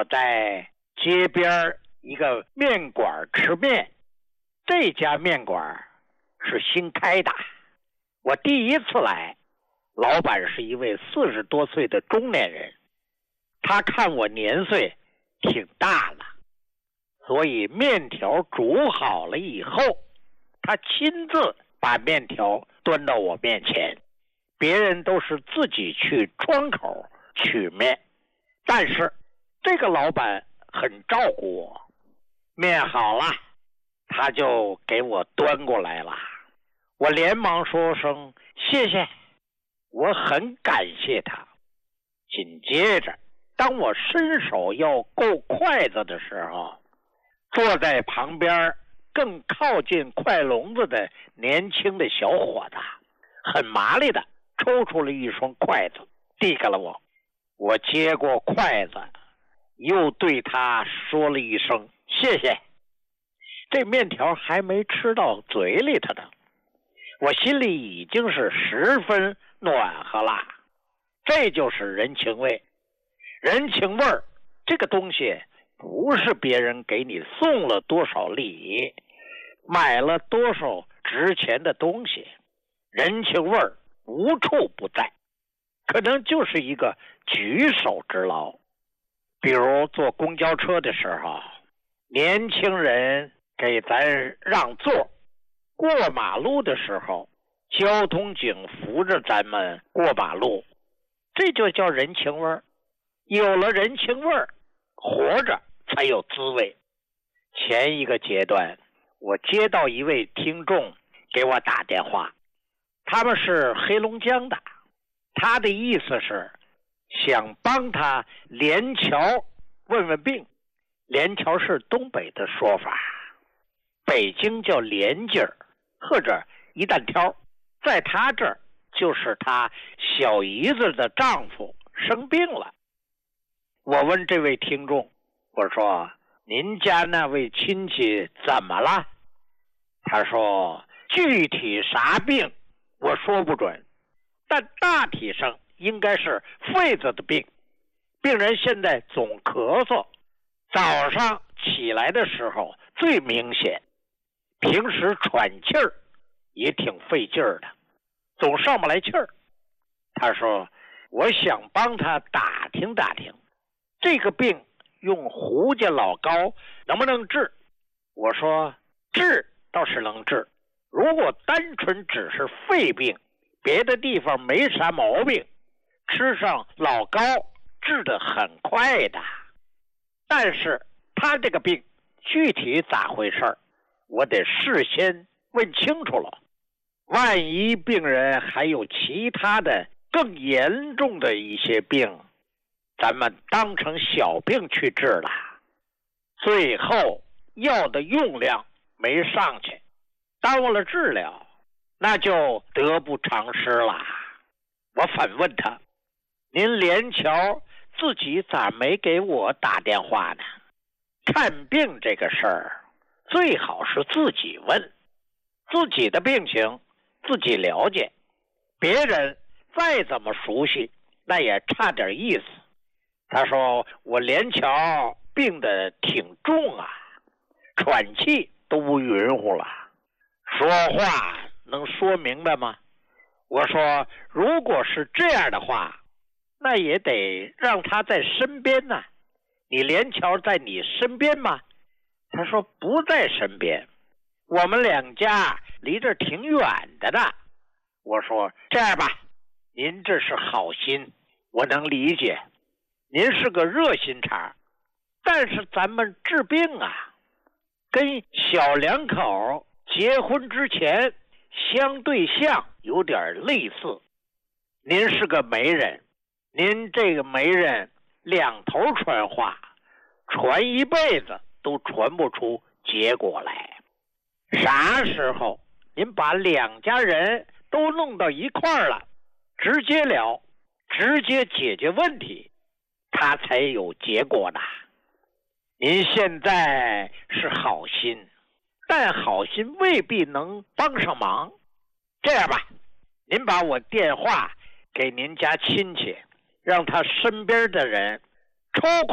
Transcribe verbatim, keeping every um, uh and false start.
在街边一个面馆吃面，这家面馆是新开的。我第一次来，老板是一位四十多岁的中年人，他看我年岁挺大了，所以面条煮好了以后，他亲自把面条端到我面前。别人都是自己去窗口取面，但是这个老板很照顾我。面好了，他就给我端过来了。我连忙说声谢谢，我很感谢他。紧接着，当我伸手要够筷子的时候，坐在旁边更靠近筷笼子的年轻的小伙子很麻利的抽出了一双筷子递给了我。我接过筷子，又对他说了一声谢谢。这面条还没吃到嘴里头呢，我心里已经是十分暖和了。这就是人情味。人情味儿这个东西不是别人给你送了多少礼，买了多少值钱的东西，人情味儿无处不在，可能就是一个举手之劳。比如坐公交车的时候，年轻人给咱让座，过马路的时候，交通警扶着咱们过马路，这就叫人情味儿。有了人情味儿，活着才有滋味。前一个阶段，我接到一位听众给我打电话，他们是黑龙江的，他的意思是想帮他连桥问问病。连桥是东北的说法，北京叫连劲儿或者一担挑，在他这儿就是他小姨子的丈夫生病了。我问这位听众，我说您家那位亲戚怎么了？他说具体啥病我说不准，但大体上应该是肺子的病。病人现在总咳嗽，早上起来的时候最明显，平时喘气儿也挺费劲儿的，总上不来气儿。他说我想帮他打听打听，这个病用胡家老膏能不能治？我说治倒是能治，如果单纯只是肺病，别的地方没啥毛病，吃上老膏治得很快的。但是他这个病具体咋回事，我得事先问清楚了。万一病人还有其他的更严重的一些病，咱们当成小病去治了，最后药的用量没上去，耽误了治疗，那就得不偿失了。我反问他，您连桥自己咋没给我打电话呢？看病这个事儿最好是自己问，自己的病情自己了解，别人再怎么熟悉那也差点意思。他说我连桥病得挺重啊，喘气都不匀乎了，说话能说明白吗？我说如果是这样的话，那也得让他在身边呢、啊。你连桥在你身边吗？他说不在身边，我们两家离这挺远的呢。我说这样吧，您这是好心，我能理解，您是个热心肠，但是咱们治病啊，跟小两口结婚之前相对象有点类似。您是个媒人，您这个媒人两头传话，传一辈子都传不出结果来。啥时候您把两家人都弄到一块儿了，直接聊，直接解决问题，他才有结果的。您现在是好心，但好心未必能帮上忙。这样吧，您把我电话给您家亲戚，让他身边的人抽